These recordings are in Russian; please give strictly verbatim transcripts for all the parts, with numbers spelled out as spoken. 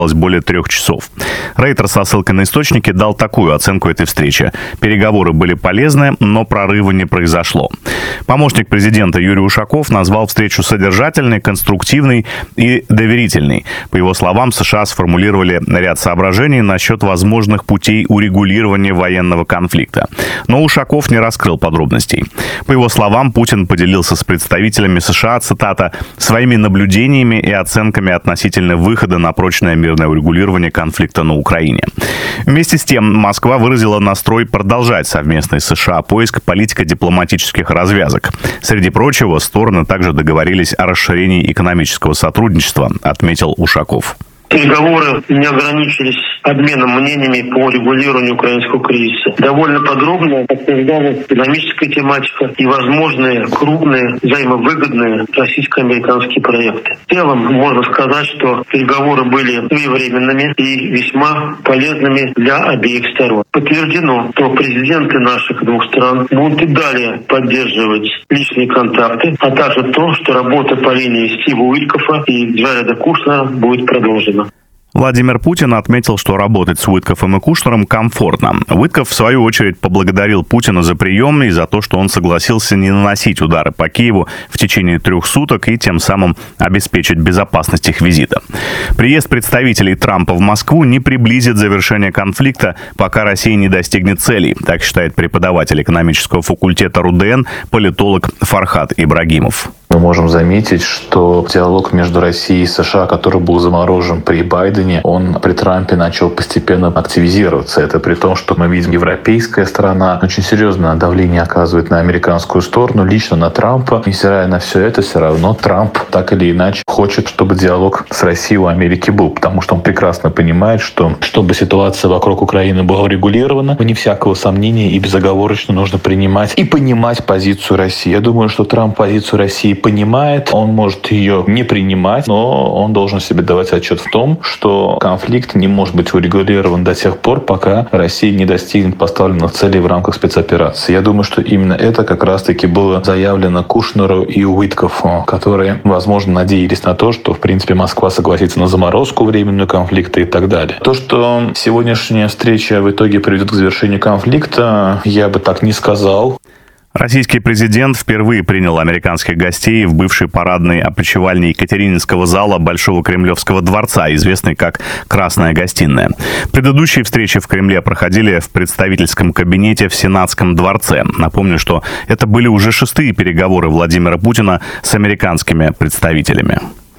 более трех часов. Рейтер со ссылкой на источники дал такую оценку этой встречи. Переговоры были полезны, но прорыва не произошло. Помощник президента Юрий Ушаков назвал встречу содержательной, конструктивной и доверительной. По его словам, США сформулировали ряд соображений насчет возможных путей урегулирования военного конфликта. Но Ушаков не раскрыл подробностей. По его словам, Путин поделился с представителями США, цитата, «своими наблюдениями и оценками относительно выхода на прочное мирное урегулирование конфликта на Украине». Вместе с тем, Москва выразила настрой продолжать совместный с США поиск политико-дипломатических развязок. Среди прочего, стороны также договорились о расширении экономического сотрудничества, отметил Ушаков. Переговоры не ограничились обменом мнениями по регулированию украинского кризиса. Довольно подробно обсуждалась экономическая тематика и возможные крупные, взаимовыгодные российско-американские проекты. В целом, можно сказать, что переговоры были своевременными и весьма полезными для обеих сторон. Подтверждено, что президенты наших двух стран будут и далее поддерживать личные контакты, а также то, что работа по линии Стива Уиткофа и Джареда Кушнера будет продолжена. Владимир Путин отметил, что работать с Уиткофом и Кушнером комфортно. Уиткоф, в свою очередь, поблагодарил Путина за прием и за то, что он согласился не наносить удары по Киеву в течение трех суток и тем самым обеспечить безопасность их визита. Приезд представителей Трампа в Москву не приблизит завершение конфликта, пока Россия не достигнет целей, так считает преподаватель экономического факультета РУДН, политолог Фархад Ибрагимов. Мы можем заметить, что диалог между Россией и США, который был заморожен при Байдене, он при Трампе начал постепенно активизироваться. Это при том, что мы видим, европейская сторона очень серьезное давление оказывает на американскую сторону, лично на Трампа. Невзирая на все это, все равно Трамп так или иначе хочет, чтобы диалог с Россией у Америки был, потому что он прекрасно понимает, что чтобы ситуация вокруг Украины была урегулирована, вне всякого сомнения и безоговорочно нужно принимать и понимать позицию России. Я думаю, что Трамп позицию России понимает, он может ее не принимать, но он должен себе давать отчет в том, что конфликт не может быть урегулирован до тех пор, пока Россия не достигнет поставленных целей в рамках спецоперации. Я думаю, что именно это как раз-таки было заявлено Кушнеру и Уиткофу, которые, возможно, надеялись на то, что, в принципе, Москва согласится на заморозку временного конфликта и так далее. То, что сегодняшняя встреча в итоге приведет к завершению конфликта, я бы так не сказал. Российский президент впервые принял американских гостей в бывшей парадной опочивальне Екатерининского зала Большого Кремлевского дворца, известной как «Красная гостиная». Предыдущие встречи в Кремле проходили в представительском кабинете в Сенатском дворце. Напомню, что это были уже шестые переговоры Владимира Путина с американскими представителями.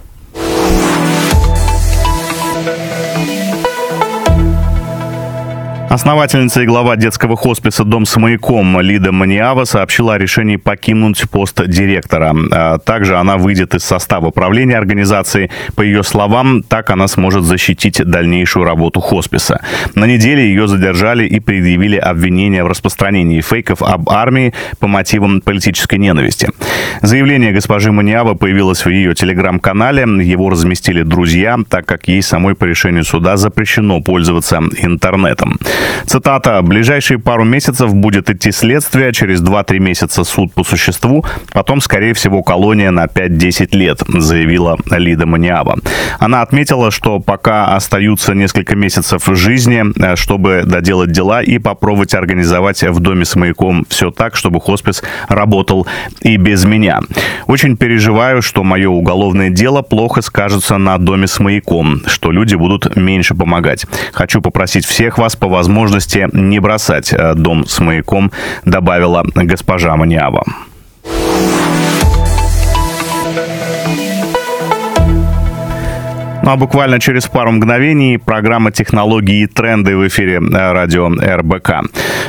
Основательница и глава детского хосписа «Дом с маяком» Лида Маниава сообщила о решении покинуть пост директора. Также она выйдет из состава правления организации. По ее словам, так она сможет защитить дальнейшую работу хосписа. На неделе ее задержали и предъявили обвинения в распространении фейков об армии по мотивам политической ненависти. Заявление госпожи Маниавы появилось в ее телеграм-канале. Его разместили друзья, так как ей самой по решению суда запрещено пользоваться интернетом. Цитата: «Ближайшие пару месяцев будет идти следствие, через два-три месяца суд по существу, потом, скорее всего, колония на пять-десять лет», заявила Лида Маниава. Она отметила, что пока остаются несколько месяцев жизни, чтобы доделать дела и попробовать организовать в доме с маяком все так, чтобы хоспис работал и без меня. «Очень переживаю, что мое уголовное дело плохо скажется на доме с маяком, что люди будут меньше помогать. Хочу попросить всех вас по возможности возможности не бросать дом с маяком», добавила госпожа Маниава. Ну а буквально через пару мгновений программа «Технологии и тренды» в эфире радио эр бэ ка.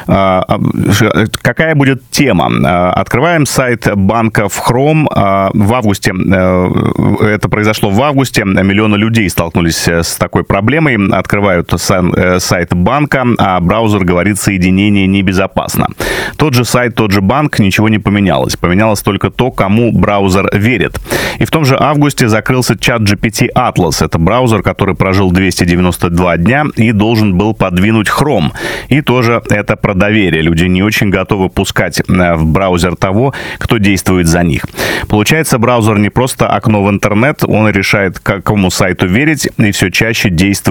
Какая будет тема? Открываем сайт банка в Chrome. В августе, это произошло в августе, миллионы людей столкнулись с такой проблемой. Открывают сайт банка, а браузер говорит: соединение небезопасно. Тот же сайт, тот же банк, ничего не поменялось. Поменялось только то, кому браузер верит. И в том же августе закрылся чат джи пи ти Atlas. Это браузер, который прожил двести девяносто два дня и должен был подвинуть Chrome. И тоже это про доверие. Люди не очень готовы пускать в браузер того, кто действует за них. Получается, браузер не просто окно в интернет, он решает, какому сайту верить, и все чаще действует